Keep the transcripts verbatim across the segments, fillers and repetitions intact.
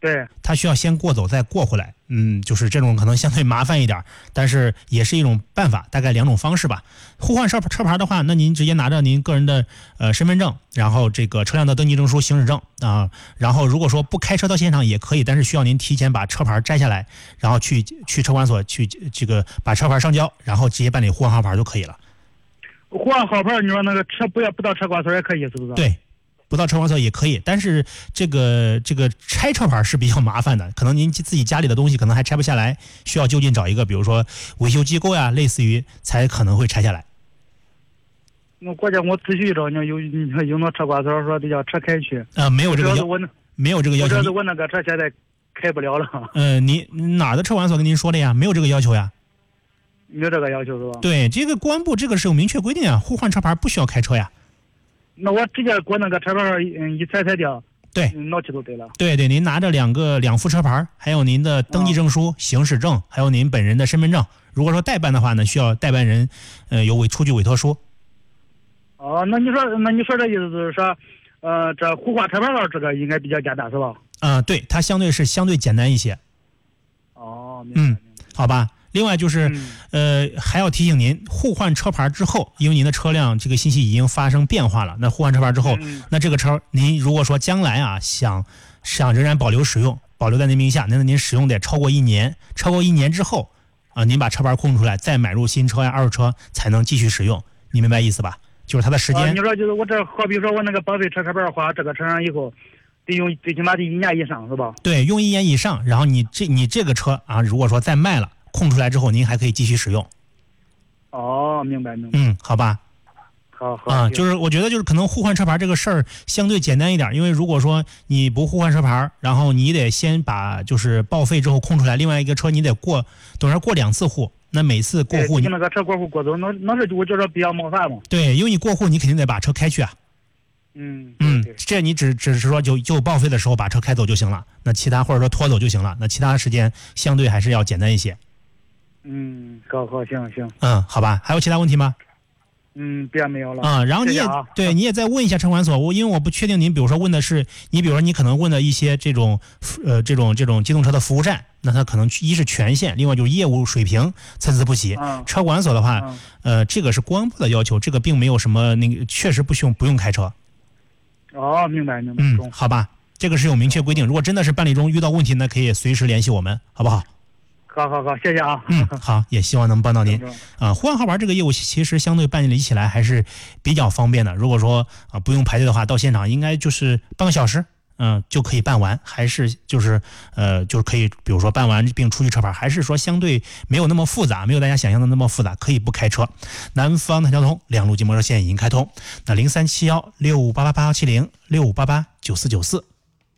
对， 它需要先过走再过回来，嗯，就是这种可能相对麻烦一点，但是也是一种办法，大概两种方式吧。互换车车牌的话，那您直接拿着您个人的呃身份证，然后这个车辆的登记证书、行驶证啊，然后如果说不开车到现场也可以，但是需要您提前把车牌摘下来，然后去去车管所去这个把车牌上交，然后直接办理互换号牌就可以了。 互换号牌，你说那个车不要不到车管所也可以，是不是？ 对。不到车管所也可以，但是这个这个拆车牌是比较麻烦的，可能您自己家里的东西可能还拆不下来，需要就近找一个比如说维修机构呀，类似于才可能会拆下来。 我过去我咨询着，你有有有那车管所说的叫车开区。 呃，没有这个要没有这个要求。 我这是我那个车现在开不了了。 呃，你哪的车管所跟您说的呀？没有这个要求呀？ 没有这个要求是吧？ 对，这个公安部这个是有明确规定啊，互换车牌不需要开车呀。 那我直接给我那个车牌嗯一裁裁掉， 对， 脑气都对了。 对对，您拿着两个两副车牌，还有您的登记证书、哦、行驶证，还有您本人的身份证。如果说代办的话呢，需要代办人呃有委出具委托书。 哦，那你说那你说这意思就是说，呃，这互换车牌号这个应该比较简单是吧？ 啊、呃，对，它相对是相对简单一些。 哦，明白。 嗯，好吧。另外就是， 嗯、 呃，还要提醒您，互换车牌之后，因为您的车辆这个信息已经发生变化了，那互换车牌之后， 嗯、 那这个车您如果说将来啊想想仍然保留使用，保留在您名下，那您使用得超过一年，超过一年之后啊，您把车牌空出来，再买入新车呀、二手车才能继续使用，你明白意思吧？就是它的时间。 啊、你说就是我这好比说我那个报废车车牌花这个车上以后。得用最起码得一年以上是吧？ 对，用一年以上，然后你这你这个车啊，如果说再卖了，空出来之后，您还可以继续使用。 哦，明白明白。 嗯，好吧。 好好啊，就是我觉得就是可能互换车牌这个事儿相对简单一点，因为如果说你不互换车牌，然后你得先把就是报废之后空出来，另外一个车你得过，等于过两次户，那每次过户你那个车过户过走，那那是我觉得比较麻烦嘛。 对，因为你过户你肯定得把车开去啊。 嗯嗯，这你只只是说就就报废的时候把车开走就行了，那其他或者说拖走就行了，那其他时间相对还是要简单一些。 嗯，好好行行。 嗯，好吧，还有其他问题吗？ 嗯，别没有了。 啊、嗯，然后你也谢谢啊对，你也再问一下车管所，我因为我不确定您，比如说问的是你，比如说你可能问的一些这种呃这种这种机动车的服务站，那它可能一是权限，另外就是业务水平参差不齐。 嗯、 车管所的话， 嗯、 呃，这个是公安部的要求，这个并没有什么那个，确实不用不用开车。 哦，明白明白。 嗯，好吧，这个是有明确规定。如果真的是办理中遇到问题呢，可以随时联系我们，好不好？ 好好好，谢谢啊。 嗯，好，也希望能帮到您。啊，互换号牌这个业务其实相对办理起来还是比较方便的。如果说啊不用排队的话，到现场应该就是半个小时，嗯、呃、就可以办完，还是就是呃就是可以，比如说办完并出具车牌，还是说相对没有那么复杂，没有大家想象的那么复杂，可以不开车。南方的交通两路经贸热线已经开通，那零三七幺六五八八八幺七零六五八八九四九四。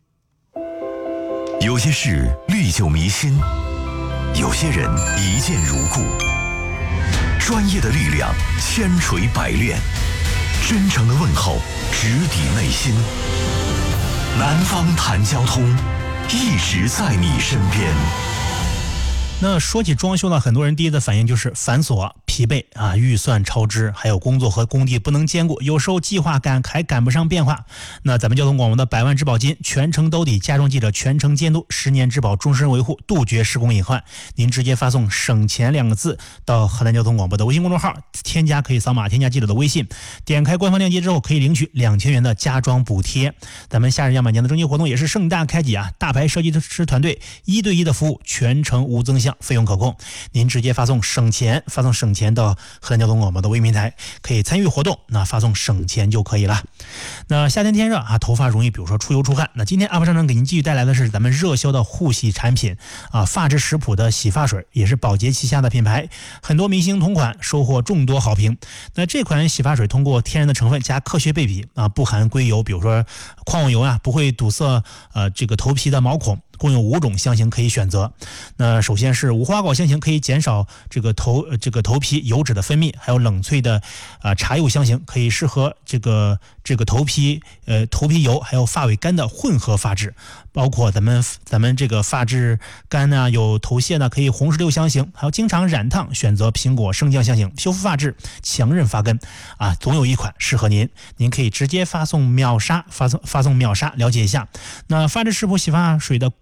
有些事历久弥新，有些人一见如故，专业的力量千锤百炼，真诚的问候直抵内心。南方谈交通，一直在你身边。 那说起装修呢，很多人第一的反应就是繁琐、疲惫啊，预算超支，还有工作和工地不能兼顾，有时候计划赶还赶不上变化。那咱们交通广播的百万质保金全程兜底，家装记者全程监督，十年质保，终身维护，杜绝施工隐患。您直接发送省钱两个字到河南交通广播的微信公众号，添加可以扫码添加记者的微信，点开官方链接之后可以领取两千元的家装补贴。咱们夏日样板间的征集活动也是盛大开启啊，大牌设计师团队一对一的服务，全程无增项，费用可控。您直接发送省钱，发送省钱到河南交通广播的微平台，可以参与活动，那发送省钱就可以了。那夏天天热啊，头发容易比如说出油出汗，那今天阿波商城给您继续带来的是咱们热销的护洗产品啊，发质食谱的洗发水，也是宝洁旗下的品牌，很多明星同款，收获众多好评。那这款洗发水通过天然的成分加科学配比啊，不含硅油，比如说矿物油啊，不会堵塞呃这个头皮的毛孔。共有五种香型可以选择。那首先是无花果香型，可以减少这个头这个头皮油脂的分泌，还有冷萃的啊、呃、茶柚香型，可以适合这个这个头皮呃头皮油还有发尾干的混合发质。包括咱们咱们这个发质干呢，有头屑呢，可以红石榴香型，还有经常染烫选择苹果生姜香型，修复发质，强韧发根啊，总有一款适合您。您可以直接发送秒杀，发送发送秒杀了解一下。那发质食谱洗发水的